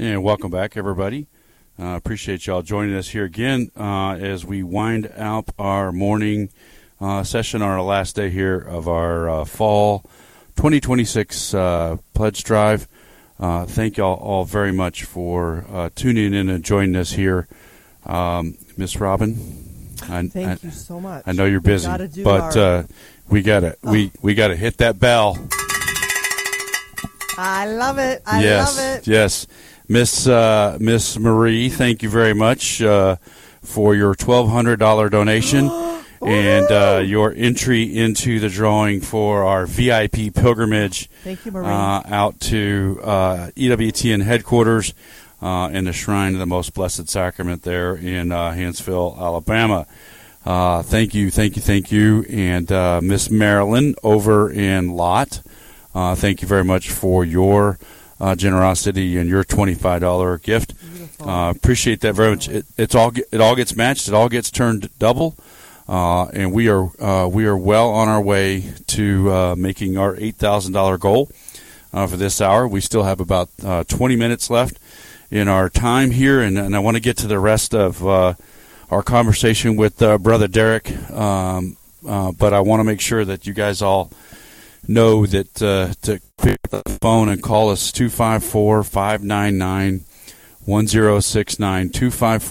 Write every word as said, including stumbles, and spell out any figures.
And welcome back, everybody. Uh, appreciate y'all joining us here again uh, as we wind up our morning uh, session on our last day here of our uh, fall twenty twenty-six uh, pledge drive. Uh, thank y'all all very much for uh, tuning in and joining us here. Um, Miss Robin, I, thank I, you so much. I know you're busy, but our... uh, we gotta oh. we we gotta hit that bell. I love it. I yes, love it. Yes, Miss uh, Miss Marie, thank you very much uh, for your twelve hundred dollar donation and uh, your entry into the drawing for our V I P pilgrimage. Thank you, Marie. Uh, out to uh, E W T N headquarters uh, in the Shrine of the Most Blessed Sacrament there in uh, Hanceville, Alabama. Uh, thank you, thank you, thank you, and uh, Miss Marilyn over in Lott. Uh, thank you very much for your uh, generosity and your twenty-five dollar gift. Uh, appreciate that very much. It, it's all it all gets matched. It all gets turned double, uh, and we are uh, we are well on our way to uh, making our eight thousand dollar goal uh, for this hour. We still have about uh, twenty minutes left in our time here, and, and I want to get to the rest of uh, our conversation with uh, Brother Derek. Um, uh, but I want to make sure that you guys all know that uh, to pick up the phone and call us two five four, five nine nine, one zero six nine, two five four